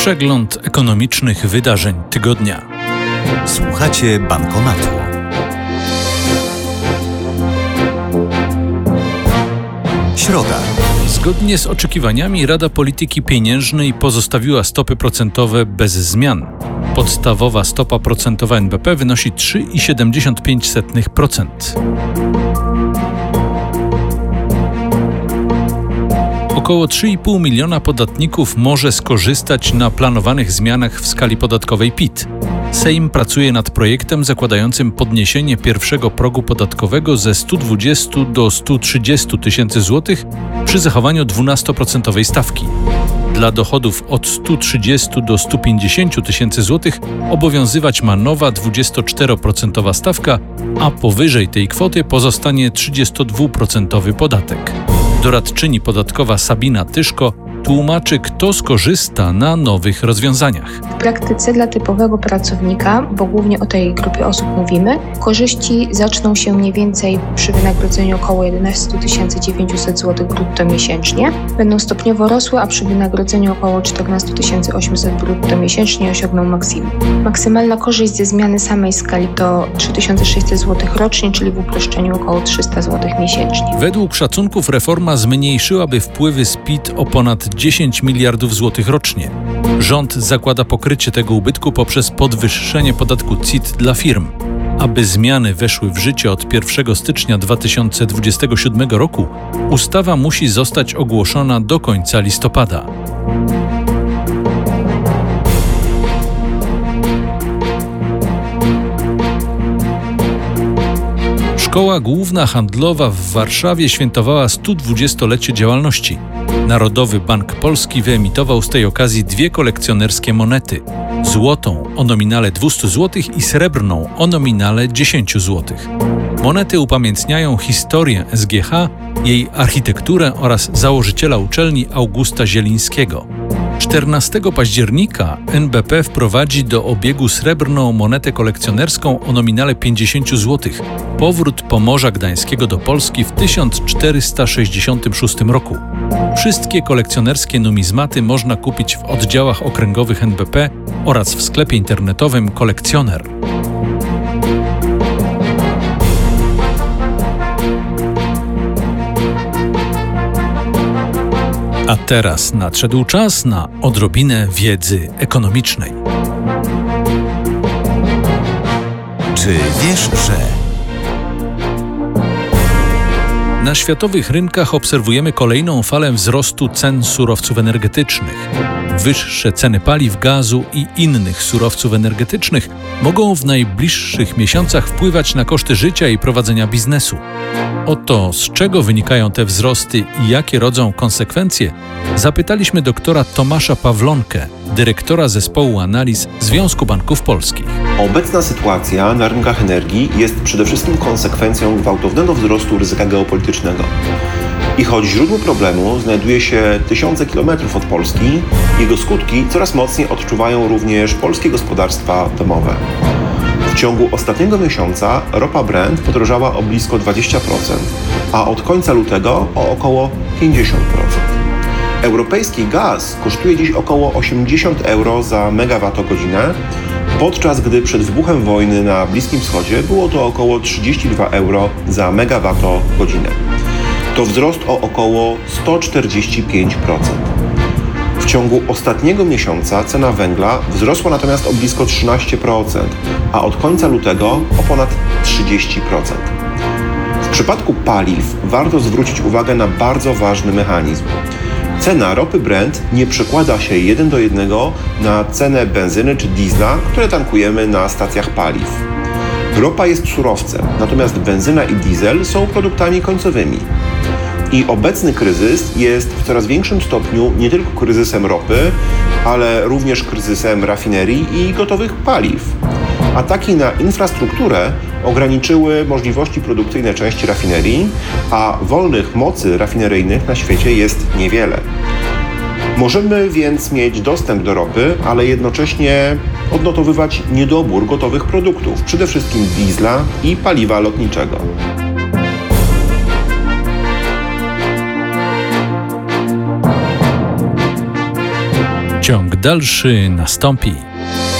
Przegląd ekonomicznych wydarzeń tygodnia. Słuchacie Bankomatu. Środa. Zgodnie z oczekiwaniami Rada Polityki Pieniężnej pozostawiła stopy procentowe bez zmian. Podstawowa stopa procentowa NBP wynosi 3,75%. Około 3,5 miliona podatników może skorzystać na planowanych zmianach w skali podatkowej PIT. Sejm pracuje nad projektem zakładającym podniesienie pierwszego progu podatkowego ze 120 do 130 tysięcy złotych przy zachowaniu 12% stawki. Dla dochodów od 130 do 150 tysięcy złotych obowiązywać ma nowa 24% stawka, a powyżej tej kwoty pozostanie 32% podatek. Doradczyni podatkowa Sabina Tyszko tłumaczy, kto skorzysta na nowych rozwiązaniach. W praktyce dla typowego pracownika, bo głównie o tej grupie osób mówimy, korzyści zaczną się mniej więcej przy wynagrodzeniu około 11 900 zł brutto miesięcznie. Będą stopniowo rosły, a przy wynagrodzeniu około 14 800 brutto miesięcznie osiągną maksimum. Maksymalna korzyść ze zmiany samej skali to 3600 zł rocznie, czyli w uproszczeniu około 300 zł miesięcznie. Według szacunków reforma zmniejszyłaby wpływy z PIT o ponad 10 miliardów złotych rocznie. Rząd zakłada pokrycie tego ubytku poprzez podwyższenie podatku CIT dla firm. Aby zmiany weszły w życie od 1 stycznia 2027 roku, ustawa musi zostać ogłoszona do końca listopada. Szkoła Główna Handlowa w Warszawie świętowała 120-lecie działalności. Narodowy Bank Polski wyemitował z tej okazji dwie kolekcjonerskie monety. Złotą o nominale 200 zł i srebrną o nominale 10 zł. Monety upamiętniają historię SGH, jej architekturę oraz założyciela uczelni Augusta Zielińskiego. 14 października NBP wprowadzi do obiegu srebrną monetę kolekcjonerską o nominale 50 zł. Powrót Pomorza Gdańskiego do Polski w 1466 roku. Wszystkie kolekcjonerskie numizmaty można kupić w oddziałach okręgowych NBP oraz w sklepie internetowym Kolekcjoner. A teraz nadszedł czas na odrobinę wiedzy ekonomicznej. Czy wiesz, że... Na światowych rynkach obserwujemy kolejną falę wzrostu cen surowców energetycznych. Wyższe ceny paliw, gazu i innych surowców energetycznych mogą w najbliższych miesiącach wpływać na koszty życia i prowadzenia biznesu. O to, z czego wynikają te wzrosty i jakie rodzą konsekwencje, zapytaliśmy doktora Tomasza Pawlonkę, dyrektora Zespołu Analiz Związku Banków Polskich. Obecna sytuacja na rynkach energii jest przede wszystkim konsekwencją gwałtownego wzrostu ryzyka geopolitycznego. I choć źródło problemu znajduje się tysiące kilometrów od Polski, jego skutki coraz mocniej odczuwają również polskie gospodarstwa domowe. W ciągu ostatniego miesiąca ropa Brent podrożała o blisko 20%, a od końca lutego o około 50%. Europejski gaz kosztuje dziś około 80 euro za megawattogodzinę, podczas gdy przed wybuchem wojny na Bliskim Wschodzie było to około 32 euro za megawattogodzinę. To wzrost o około 145%. W ciągu ostatniego miesiąca cena węgla wzrosła natomiast o blisko 13%, a od końca lutego o ponad 30%. W przypadku paliw warto zwrócić uwagę na bardzo ważny mechanizm. Cena ropy Brent nie przekłada się 1 do 1 na cenę benzyny czy diesla, które tankujemy na stacjach paliw. Ropa jest surowcem, natomiast benzyna i diesel są produktami końcowymi. I obecny kryzys jest w coraz większym stopniu nie tylko kryzysem ropy, ale również kryzysem rafinerii i gotowych paliw. Ataki na infrastrukturę ograniczyły możliwości produkcyjne części rafinerii, a wolnych mocy rafineryjnych na świecie jest niewiele. Możemy więc mieć dostęp do ropy, ale jednocześnie odnotowywać niedobór gotowych produktów, przede wszystkim diesla i paliwa lotniczego. Ciąg dalszy nastąpi.